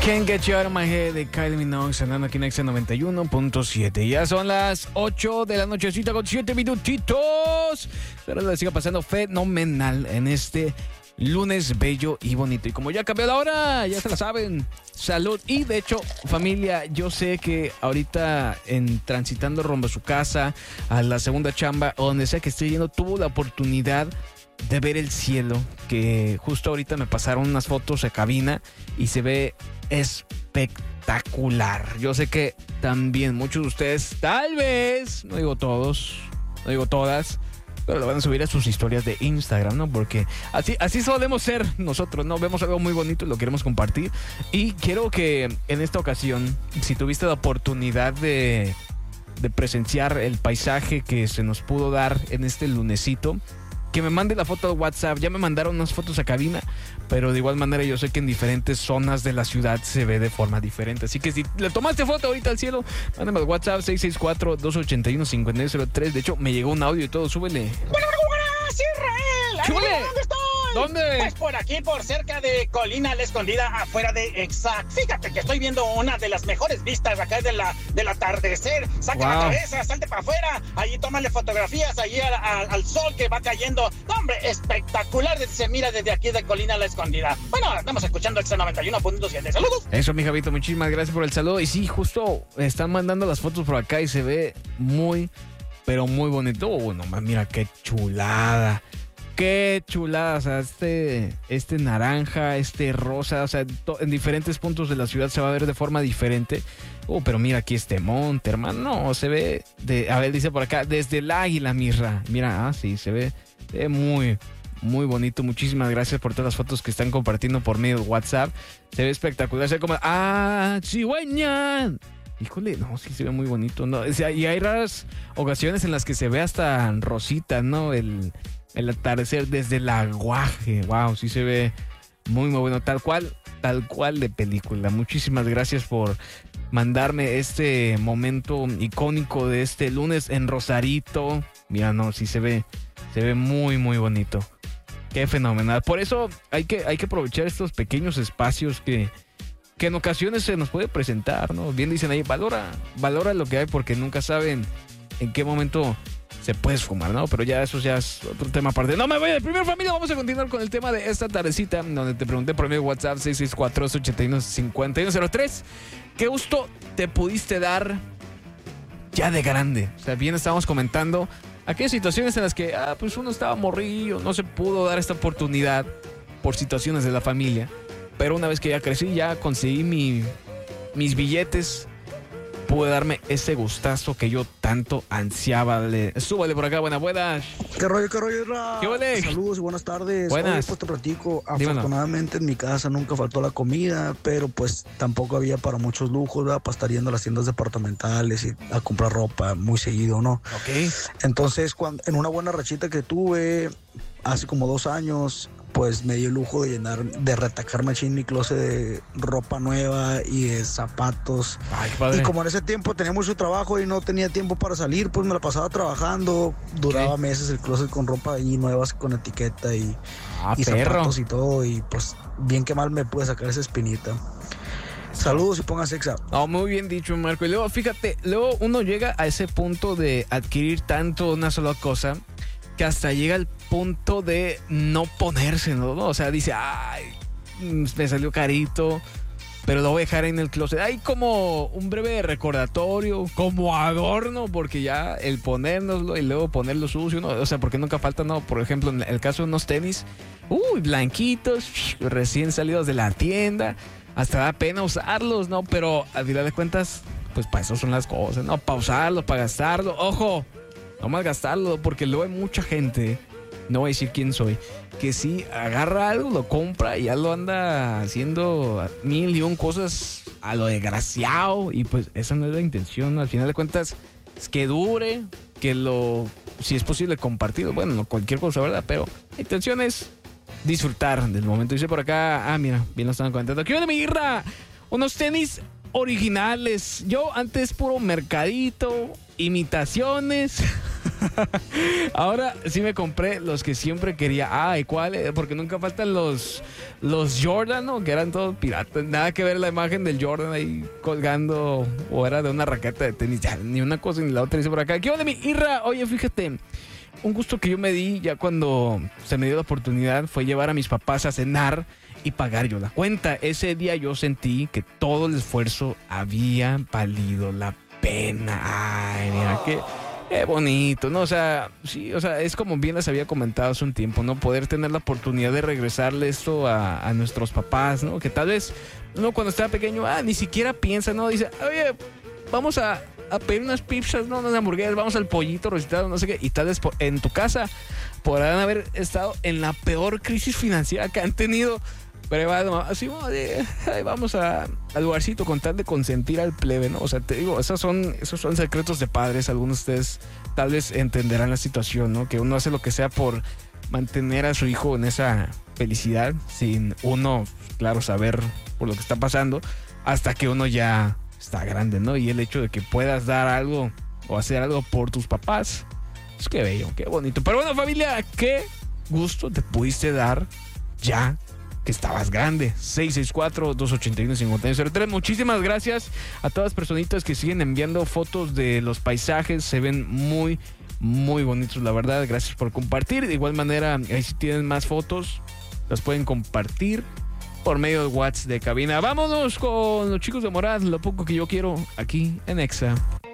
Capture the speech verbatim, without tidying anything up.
Can't Get You Out of My Head de Kylie Minogue, sonando aquí en X noventa y uno punto siete. Ya son las ocho de la nochecita con siete minutitos. Espero que les siga pasando fenomenal en este lunes bello y bonito. Y como ya cambió la hora, ya se la saben. Salud. Y de hecho, familia, yo sé que ahorita en transitando rumbo a su casa, a la segunda chamba, o donde sea que esté yendo, tuvo la oportunidad de ver el cielo, que justo ahorita me pasaron unas fotos a cabina y se ve espectacular. Yo sé que también muchos de ustedes, tal vez, no digo todos, no digo todas, pero lo van a subir a sus historias de Instagram, ¿no? Porque así, así solemos ser nosotros, ¿no? Vemos algo muy bonito y lo queremos compartir. Y quiero que en esta ocasión, si tuviste la oportunidad de, de presenciar el paisaje que se nos pudo dar en este lunesito, que me mande la foto de WhatsApp. Ya me mandaron unas fotos a cabina, pero de igual manera yo sé que en diferentes zonas de la ciudad se ve de forma diferente. Así que si le tomaste foto ahorita al cielo, mándame al WhatsApp seis seis cuatro, dos ocho uno, cinco nueve cero tres. De hecho, me llegó un audio y todo, súbele. ¡Buenas, Israel! ¡Súbele! ¿Dónde estoy? ¿Dónde? Pues por aquí, por cerca de Colina La Escondida, afuera de Exact. Fíjate que estoy viendo una de las mejores vistas acá de la, del atardecer. Saca wow. la cabeza, salte para afuera. Ahí tómale fotografías, allí al, al, al sol que va cayendo. No, hombre, espectacular se mira desde aquí de Colina La Escondida. Bueno, estamos escuchando X noventa y uno punto siete. Saludos. Eso, mi Javito, muchísimas gracias por el saludo. Y sí, justo están mandando las fotos por acá y se ve muy, pero muy bonito. Oh, no, mira qué chulada. Qué chulada, o sea, este, este naranja, este rosa, o sea, to, en diferentes puntos de la ciudad se va a ver de forma diferente. Oh, pero mira aquí este monte, hermano, no, se ve, de, a ver, dice por acá, desde el águila, Mirra. Mira, ah, sí, se ve, se ve muy, muy bonito. Muchísimas gracias por todas las fotos que están compartiendo por medio de WhatsApp. Se ve espectacular, se ve como, ah, cigüeña. Híjole, no, sí se ve muy bonito, ¿no? O sea, y hay raras ocasiones en las que se ve hasta rosita, ¿no? El... El atardecer desde el aguaje. Wow, sí se ve muy, muy bueno. Tal cual, tal cual de película. Muchísimas gracias por mandarme este momento icónico de este lunes en Rosarito. Mira, no, sí se ve, se ve muy, muy bonito. Qué fenomenal. Por eso hay que, hay que aprovechar estos pequeños espacios que, que en ocasiones se nos puede presentar, ¿no? Bien dicen ahí, valora, valora lo que hay porque nunca saben en qué momento se puede fumar, ¿no? Pero ya eso ya es otro tema aparte. No me voy de primera familia, vamos a continuar con el tema de esta tardecita, donde te pregunté por medio de WhatsApp seis seis cuatro, dos ocho uno, cinco uno cero tres. ¿Qué gusto te pudiste dar ya de grande? O sea, bien estábamos comentando aquellas situaciones en las que, ah, pues uno estaba morrillo, no se pudo dar esta oportunidad por situaciones de la familia. Pero una vez que ya crecí, ya conseguí mi, mis billetes, pude darme ese gustazo que yo tanto ansiaba. Dale, súbale por acá, buenas, buenas. ¿Qué rollo, qué rollo, Ra? ¿Qué vale? Saludos y buenas tardes. Buenas. Oye, pues te platico, Dímelo. afortunadamente en mi casa nunca faltó la comida, pero pues tampoco había para muchos lujos, ¿verdad? Para estar yendo a las tiendas departamentales y a comprar ropa muy seguido, ¿no? Ok. Entonces, cuando, en una buena rachita que tuve hace como dos años, pues me dio el lujo de llenar, de retacar machín mi closet de ropa nueva y de zapatos. Ay, qué padre. Y como en ese tiempo tenía mucho trabajo y no tenía tiempo para salir, pues me la pasaba trabajando. Duraba ¿Qué? meses el closet con ropa ahí nuevas, con etiqueta y, Ah, y perro. zapatos y todo. Y pues bien que mal me pude sacar esa espinita. Saludos y pónganse exa. No, muy bien dicho, Marco. Y luego, fíjate, luego uno llega a ese punto de adquirir tanto una sola cosa que hasta llega al punto de no ponérselo, ¿no? O sea, dice, ay, me salió carito, pero lo voy a dejar en el closet. Hay como un breve recordatorio, como adorno, porque ya el ponérnoslo y luego ponerlo sucio, ¿no? O sea, porque nunca falta, ¿no? Por ejemplo, en el caso de unos tenis, uy, blanquitos, recién salidos de la tienda, hasta da pena usarlos, ¿no? Pero al final de cuentas, pues para eso son las cosas, ¿no? Para usarlos, para gastarlo. ¡Ojo! No más gastarlo, porque luego hay mucha gente, no voy a decir quién soy, que sí agarra algo, lo compra y ya lo anda haciendo mil y un cosas a lo desgraciado. Y pues esa no es la intención, ¿no? Al final de cuentas, es que dure, que lo, si es posible, compartido. Bueno, no cualquier cosa, ¿verdad? Pero la intención es disfrutar del momento. Dice por acá, ah, mira, bien lo estaban comentando. ¿Qué onda, mi guirra? Unos tenis originales. Yo antes puro mercadito, imitaciones. Ahora sí me compré los que siempre quería. Ay, ¿cuál? Porque nunca faltan los, los Jordan, ¿no? Que eran todos piratas. Nada que ver la imagen del Jordan ahí colgando. O era de una raqueta de tenis. Ya, ni una cosa ni la otra dice por acá. ¿Qué onda, mi Irra? Oye, fíjate. Un gusto que yo me di ya cuando se me dio la oportunidad fue llevar a mis papás a cenar y pagar yo la cuenta. Ese día yo sentí que todo el esfuerzo había valido la pena. Ay, mira, qué, qué bonito, ¿no? O sea, sí, o sea, es como bien les había comentado hace un tiempo, ¿no? Poder tener la oportunidad de regresarle esto a, a nuestros papás, ¿no? Que tal vez uno cuando estaba pequeño, ah, ni siquiera piensa, ¿no? Dice, oye, vamos a... a pedir unas pizzas, no, unas hamburguesas, vamos al pollito recitado, no sé qué, y tal vez en tu casa podrán haber estado en la peor crisis financiera que han tenido, pero así vamos a, al lugarcito con tal de consentir al plebe, ¿no? O sea, te digo, esos son, esos son secretos de padres, algunos de ustedes tal vez entenderán la situación, ¿no? Que uno hace lo que sea por mantener a su hijo en esa felicidad, sin uno, claro, saber por lo que está pasando, hasta que uno ya está grande, ¿no? Y el hecho de que puedas dar algo o hacer algo por tus papás, pues qué bello, qué bonito. Pero bueno, familia, qué gusto te pudiste dar ya que estabas grande. seis seis cuatro, dos ocho uno, cinco uno cero tres. Muchísimas gracias a todas las personitas que siguen enviando fotos de los paisajes. Se ven muy, muy bonitos, la verdad. Gracias por compartir. De igual manera, ahí si tienen más fotos, las pueden compartir por medio de WhatsApp de cabina. Vámonos con los chicos de Morad, lo poco que yo quiero, aquí en Exa.